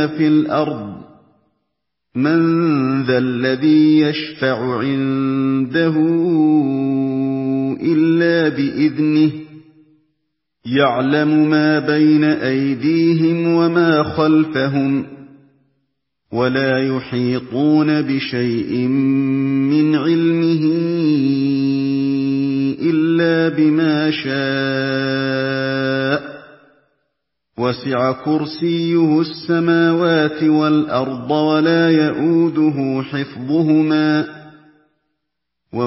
ما في الأرض من ذا الذي يشفع عنده إلا بإذنه يعلم ما بين أيديهم وما خلفهم ولا يحيطون بشيء من علمه إلا بما شاء وسع كرسيه السماوات والأرض ولا يئوده حفظهما